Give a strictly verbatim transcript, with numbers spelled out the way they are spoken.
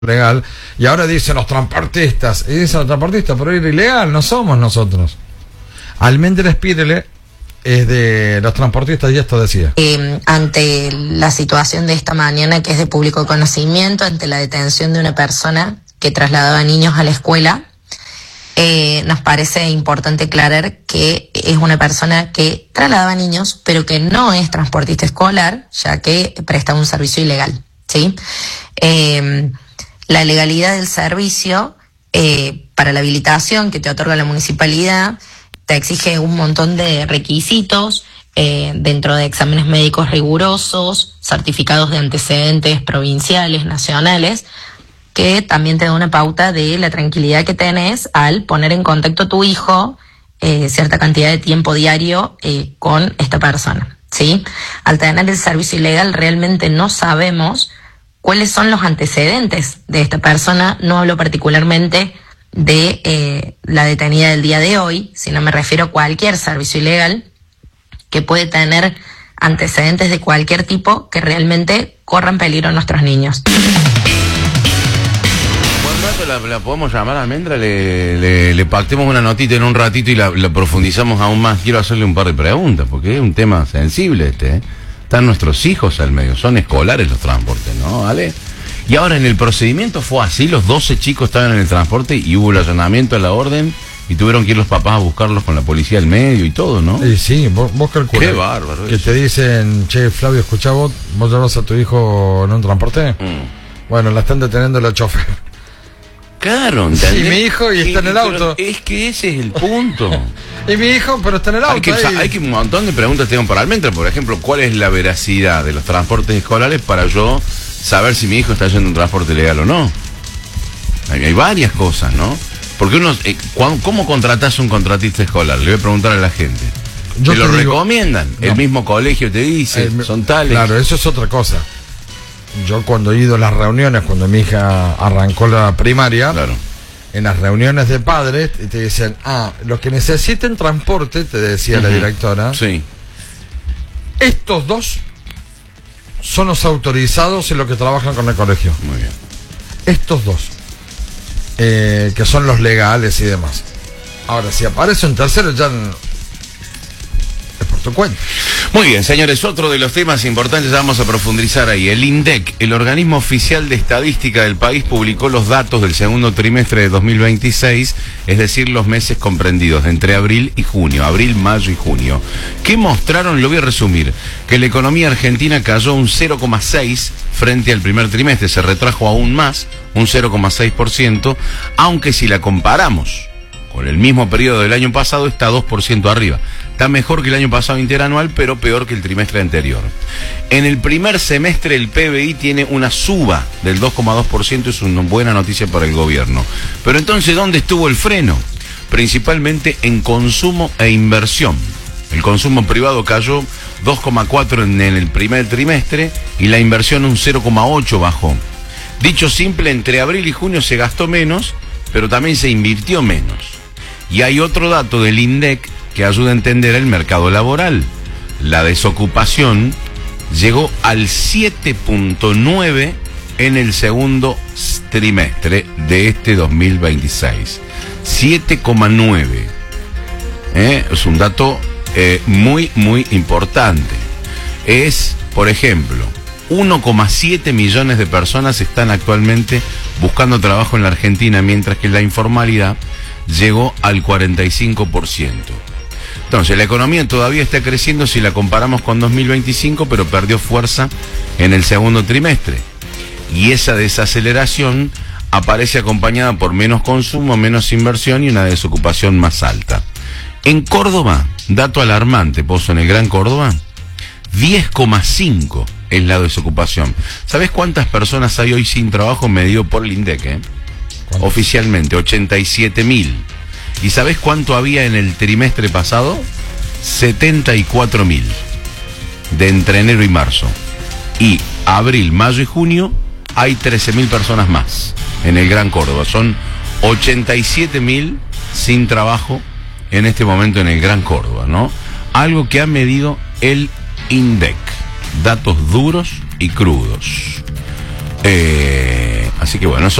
legal, y ahora dicen los transportistas, y dicen los transportistas, pero ir ilegal, no somos nosotros. Almendra Spirele es de los transportistas y esto decía. Eh, ante la situación de esta mañana, que es de público conocimiento, ante la detención de una persona que trasladaba niños a la escuela, eh, nos parece importante aclarar que es una persona que trasladaba niños, pero que no es transportista escolar, ya que presta un servicio ilegal, ¿sí? Eh, La legalidad del servicio, eh, para la habilitación que te otorga la municipalidad, te exige un montón de requisitos, eh, dentro de exámenes médicos rigurosos, certificados de antecedentes provinciales, nacionales, que también te da una pauta de la tranquilidad que tenés al poner en contacto a tu hijo eh, cierta cantidad de tiempo diario eh, con esta persona, ¿sí? Al tener el servicio ilegal realmente no sabemos cuáles son los antecedentes de esta persona. No hablo particularmente de eh, la detenida del día de hoy, sino me refiero a cualquier servicio ilegal que puede tener antecedentes de cualquier tipo que realmente corran peligro a nuestros niños. Buen rato la, la podemos llamar a Almendra, le, le, le pactemos una notita en un ratito y la, la profundizamos aún más. Quiero hacerle un par de preguntas, porque es un tema sensible este, ¿eh? Están nuestros hijos al medio, son escolares los transportes, ¿no? ¿Vale? Y ahora en el procedimiento fue así, los doce chicos estaban en el transporte y hubo el allanamiento a la orden y tuvieron que ir los papás a buscarlos con la policía al medio y todo, ¿no? Y sí, vos, vos calculás. Qué bárbaro. Que eso. te dicen, che, Flavio, escuchá vos, vos llevas a tu hijo en un transporte. Mm. Bueno, la están deteniendo la chofer. Claro, ¿entendés? Sí, mi hijo y está en el auto. Es que ese es el punto. Y mi hijo, pero está en el auto. Hay que, o sea, hay que un montón de preguntas tengo para Almendra. Por ejemplo, ¿cuál es la veracidad de los transportes escolares para yo saber si mi hijo está yendo en un transporte legal o no? Hay, hay varias cosas, ¿no? Porque uno, eh, ¿cómo contratás un contratista escolar? Le voy a preguntar a la gente. Yo ¿Te, te lo digo, recomiendan? No. El mismo colegio te dice, el, son tales. Claro, eso es otra cosa. Yo cuando he ido a las reuniones, cuando mi hija arrancó la primaria, claro, en las reuniones de padres te dicen, ah, los que necesiten transporte, te decía uh-huh. la directora, sí, estos dos son los autorizados en los que trabajan con el colegio. Muy bien. Estos dos, eh, que son los legales y demás. Ahora, si aparece un tercero, ya no, es por tu cuenta. Muy bien, señores, otro de los temas importantes, vamos a profundizar ahí. El INDEC, el organismo oficial de estadística del país, publicó los datos del segundo trimestre de dos mil veintiséis, es decir, los meses comprendidos entre abril y junio, abril, mayo y junio. ¿Qué mostraron? Lo voy a resumir. Que la economía argentina cayó un cero coma seis frente al primer trimestre, se retrajo aún más, un cero coma seis por ciento, aunque si la comparamos con el mismo periodo del año pasado, está dos por ciento arriba. Está mejor que el año pasado interanual, pero peor que el trimestre anterior. En el primer semestre el P B I tiene una suba del dos coma dos por ciento, es una buena noticia para el gobierno. Pero entonces, ¿dónde estuvo el freno? Principalmente en consumo e inversión. El consumo privado cayó dos coma cuatro en el primer trimestre y la inversión un cero coma ocho bajó. Dicho simple, entre abril y junio se gastó menos, pero también se invirtió menos. Y hay otro dato del INDEC que ayuda a entender el mercado laboral. La desocupación llegó al siete punto nueve en el segundo trimestre de este dos mil veintiséis. siete coma nueve. ¿Eh? Es un dato eh, muy, muy importante. Es, por ejemplo, uno coma siete millones de personas están actualmente buscando trabajo en la Argentina, mientras que la informalidad llegó al cuarenta y cinco por ciento. Entonces, la economía todavía está creciendo si la comparamos con dos mil veinticinco, pero perdió fuerza en el segundo trimestre. Y esa desaceleración aparece acompañada por menos consumo, menos inversión y una desocupación más alta. En Córdoba, dato alarmante, Pozo, en el Gran Córdoba, diez coma cinco es la desocupación. ¿Sabés cuántas personas hay hoy sin trabajo medido por el INDEC? Eh? Oficialmente, ochenta y siete mil. ¿Y sabés cuánto había en el trimestre pasado? setenta y cuatro mil. De entre enero y marzo. Y abril, mayo y junio hay trece mil personas más en el Gran Córdoba. Son ochenta y siete mil sin trabajo en este momento en el Gran Córdoba, ¿no? Algo que ha medido el INDEC. Datos duros y crudos. Eh, así que bueno, eso